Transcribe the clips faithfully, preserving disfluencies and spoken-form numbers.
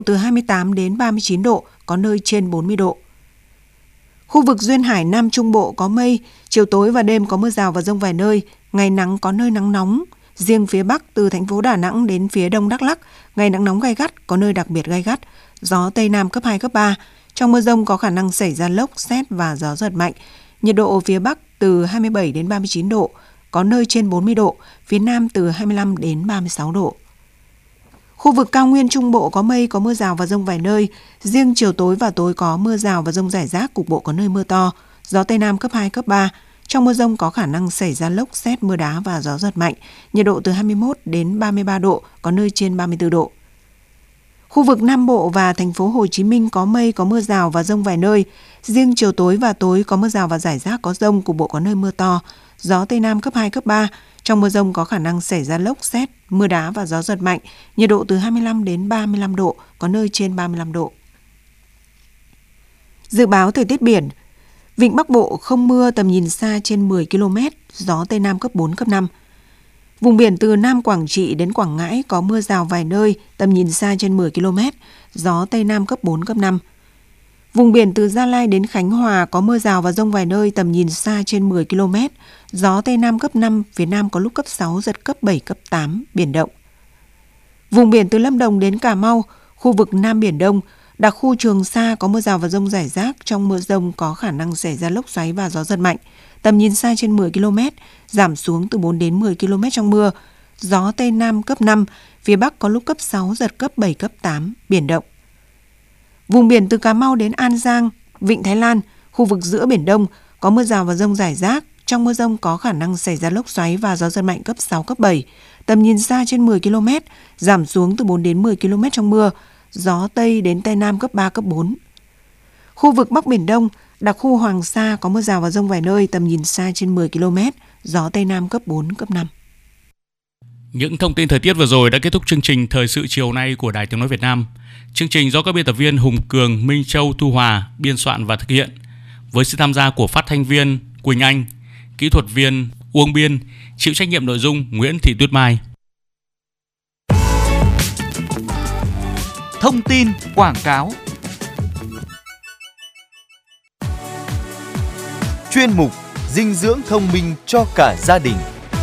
từ hai mươi tám đến ba mươi chín độ, có nơi trên bốn mươi độ. Khu vực duyên hải Nam Trung Bộ có mây, chiều tối và đêm có mưa rào và dông vài nơi, ngày nắng có nơi nắng nóng. Riêng phía Bắc từ thành phố Đà Nẵng đến phía Đông Đắk Lắk, ngày nắng nóng gay gắt, có nơi đặc biệt gay gắt, gió Tây Nam cấp hai, cấp ba. Trong mưa dông có khả năng xảy ra lốc, sét và gió giật mạnh. Nhiệt độ phía Bắc từ hai mươi bảy đến ba mươi chín độ, có nơi trên bốn mươi độ, phía Nam từ hai mươi lăm đến ba mươi sáu độ. Khu vực cao nguyên Trung Bộ có mây, có mưa rào và dông vài nơi. Riêng chiều tối và tối có mưa rào và dông rải rác, cục bộ có nơi mưa to. Gió Tây Nam cấp hai, cấp ba. Trong mưa dông có khả năng xảy ra lốc, sét, mưa đá và gió giật mạnh. Nhiệt độ từ hai mươi mốt đến ba mươi ba độ, có nơi trên ba mươi tư độ. Khu vực Nam Bộ và thành phố Hồ Chí Minh có mây, có mưa rào và dông vài nơi. Riêng chiều tối và tối có mưa rào và rải rác, có dông, cục bộ có nơi mưa to. Gió Tây Nam cấp hai, cấp ba. Trong mưa dông có khả năng xảy ra lốc, sét, mưa đá và gió giật mạnh. Nhiệt độ từ hai mươi lăm đến ba mươi lăm độ, có nơi trên ba mươi lăm độ. Dự báo thời tiết biển. Vịnh Bắc Bộ không mưa, tầm nhìn xa trên mười ki lô mét, gió Tây Nam cấp bốn, cấp năm. Vùng biển từ Nam Quảng Trị đến Quảng Ngãi có mưa rào vài nơi, tầm nhìn xa trên mười ki lô mét, gió Tây Nam cấp bốn, cấp năm. Vùng biển từ Gia Lai đến Khánh Hòa có mưa rào và dông vài nơi, tầm nhìn xa trên mười ki lô mét, gió Tây Nam cấp năm, phía Nam có lúc cấp sáu, giật cấp bảy, cấp tám, biển động. Vùng biển từ Lâm Đồng đến Cà Mau, khu vực Nam Biển Đông, đặc khu Trường Sa có mưa rào và dông rải rác, trong mưa dông có khả năng xảy ra lốc xoáy và gió giật mạnh, tầm nhìn xa trên mười ki lô mét, giảm xuống từ bốn đến mười ki lô mét trong mưa, gió Tây Nam cấp năm, phía Bắc có lúc cấp sáu, giật cấp bảy, cấp tám, biển động. Vùng biển từ Cà Mau đến An Giang, Vịnh Thái Lan, khu vực giữa Biển Đông có mưa rào và dông rải rác, trong mưa dông có khả năng xảy ra lốc xoáy và gió giật mạnh cấp sáu, cấp bảy, tầm nhìn xa trên mười ki lô mét, giảm xuống từ bốn đến mười ki lô mét trong mưa, gió Tây đến Tây Nam cấp ba, cấp bốn. Khu vực Bắc Biển Đông, đặc khu Hoàng Sa có mưa rào và dông vài nơi, tầm nhìn xa trên mười ki lô mét, gió Tây Nam cấp bốn, cấp năm. Những thông tin thời tiết vừa rồi đã kết thúc chương trình Thời sự chiều nay của Đài Tiếng nói Việt Nam. Chương trình do các biên tập viên Hùng Cường, Minh Châu, Thu Hòa biên soạn và thực hiện, với sự tham gia của phát thanh viên Quỳnh Anh, kỹ thuật viên Uông Biên, chịu trách nhiệm nội dung Nguyễn Thị Tuyết Mai. Thông tin quảng cáo. Chuyên mục dinh dưỡng thông minh cho cả gia đình.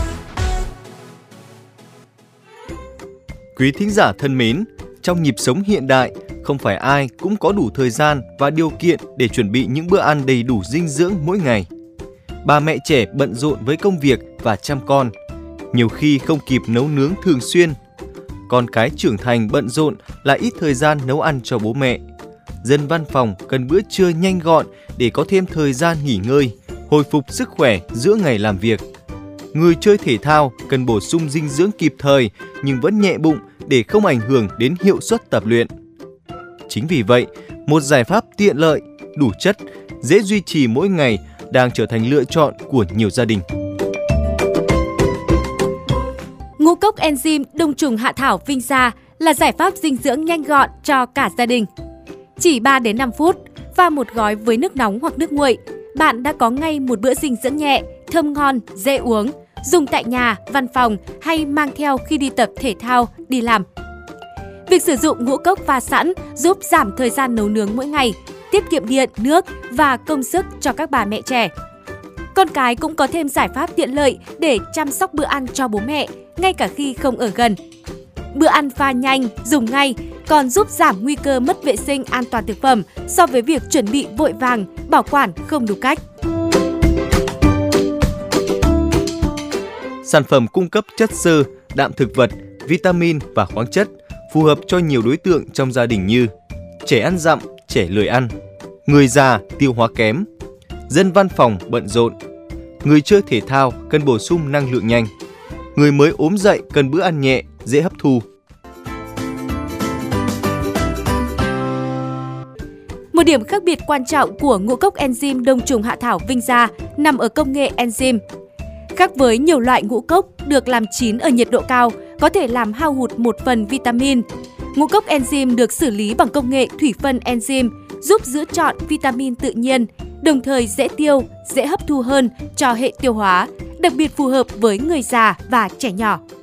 Quý thính giả thân mến, trong nhịp sống hiện đại, không phải ai cũng có đủ thời gian và điều kiện để chuẩn bị những bữa ăn đầy đủ dinh dưỡng mỗi ngày. Bà mẹ trẻ bận rộn với công việc và chăm con, nhiều khi không kịp nấu nướng thường xuyên. Con cái trưởng thành bận rộn lại ít thời gian nấu ăn cho bố mẹ. Dân văn phòng cần bữa trưa nhanh gọn để có thêm thời gian nghỉ ngơi, hồi phục sức khỏe giữa ngày làm việc. Người chơi thể thao cần bổ sung dinh dưỡng kịp thời nhưng vẫn nhẹ bụng để không ảnh hưởng đến hiệu suất tập luyện. Chính vì vậy, một giải pháp tiện lợi, đủ chất, dễ duy trì mỗi ngày đang trở thành lựa chọn của nhiều gia đình. Ngũ cốc enzyme đông trùng hạ thảo Vinh Gia là giải pháp dinh dưỡng nhanh gọn cho cả gia đình. Chỉ ba đến năm phút, pha một gói với nước nóng hoặc nước nguội, bạn đã có ngay một bữa dinh dưỡng nhẹ, thơm ngon, dễ uống, dùng tại nhà, văn phòng hay mang theo khi đi tập thể thao, đi làm. Việc sử dụng ngũ cốc pha sẵn giúp giảm thời gian nấu nướng mỗi ngày, tiết kiệm điện, nước và công sức cho các bà mẹ trẻ. Con cái cũng có thêm giải pháp tiện lợi để chăm sóc bữa ăn cho bố mẹ, ngay cả khi không ở gần. Bữa ăn pha nhanh, dùng ngay, còn giúp giảm nguy cơ mất vệ sinh an toàn thực phẩm so với việc chuẩn bị vội vàng, bảo quản không đúng cách. Sản phẩm cung cấp chất xơ, đạm thực vật, vitamin và khoáng chất, phù hợp cho nhiều đối tượng trong gia đình như trẻ ăn dặm, trẻ lười ăn, người già tiêu hóa kém, dân văn phòng bận rộn, người chơi thể thao cần bổ sung năng lượng nhanh, người mới ốm dậy cần bữa ăn nhẹ, dễ hấp thu. Một điểm khác biệt quan trọng của ngũ cốc enzyme đông trùng hạ thảo Vinh Gia nằm ở công nghệ enzyme. Khác với nhiều loại ngũ cốc được làm chín ở nhiệt độ cao, có thể làm hao hụt một phần vitamin, ngũ cốc enzyme được xử lý bằng công nghệ thủy phân enzyme, giúp giữ trọn vitamin tự nhiên, đồng thời dễ tiêu, dễ hấp thu hơn cho hệ tiêu hóa, đặc biệt phù hợp với người già và trẻ nhỏ.